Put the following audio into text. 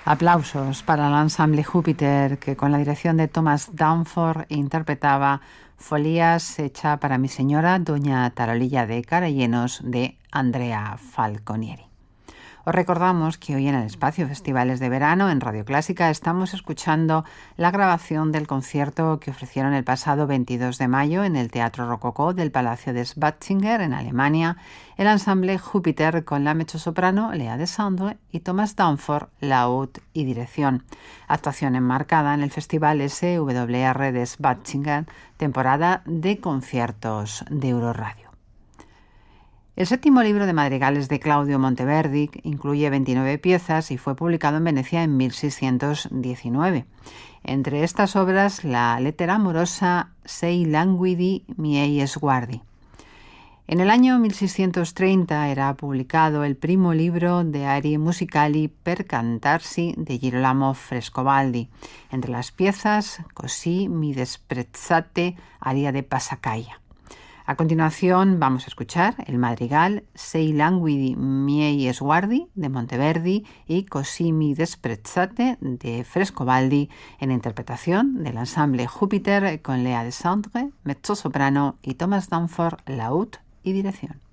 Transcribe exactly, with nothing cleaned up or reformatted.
Aplausos para el ensamble Júpiter, que con la dirección de Thomas Danforth interpretaba Folías hecha para mi señora, doña Tarolilla de Carallenos, de Andrea Falconieri. Os recordamos que hoy en el espacio Festivales de Verano en Radio Clásica estamos escuchando la grabación del concierto que ofrecieron el pasado veintidós de mayo en el Teatro Rococó del Palacio de Schwatzinger en Alemania el ensamble Júpiter con la mezzosoprano Lea Desandre y Thomas Danforth, laúd y dirección. Actuación enmarcada en el Festival S W R de Schwatzinger, temporada de conciertos de Euroradio. El séptimo libro de madrigales de Claudio Monteverdi incluye veintinueve piezas y fue publicado en Venecia en mil seiscientos diecinueve. Entre estas obras, la lettera amorosa Sei languidi miei sguardi. En el año mil seiscientos treinta era publicado el primo libro de arie musicali per cantarsi de Girolamo Frescobaldi. Entre las piezas, Così mi disprezzate, aria de Pasacaglia. A continuación vamos a escuchar el madrigal Sei languidi miei sguardi de Monteverdi y Così mi disprezzate de Frescobaldi en interpretación del ensamble Júpiter con Lea Desandre, mezzosoprano y Thomas Danforth, laúd y dirección.